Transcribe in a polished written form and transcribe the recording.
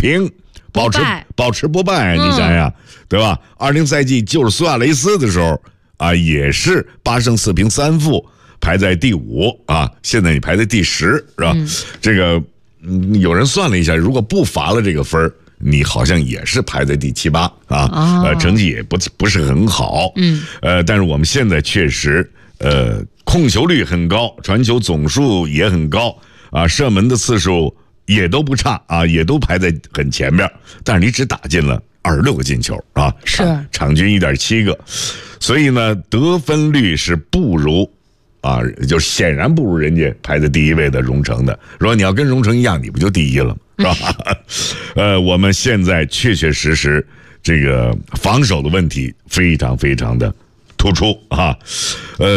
平，保持不败，你想想，对吧？20赛季就是苏亚雷斯的时候啊，也是8胜4平3负，排在第5啊。现在你排在第10，是吧？这个有人算了一下，如果不罚了这个分，你好像也是排在第7、8啊，成绩也不是很好。但是我们现在确实控球率很高，传球总数也很高啊，射门的次数也都不差啊，也都排在很前面，但是你只打进了26个进球啊，场均1.7个，所以呢，得分率是不如啊，就显然不如人家排在第1位的荣城的。如果你要跟荣城一样，你不就第1了吗？是吧？我们现在确确实实这个防守的问题非常非常的突出啊，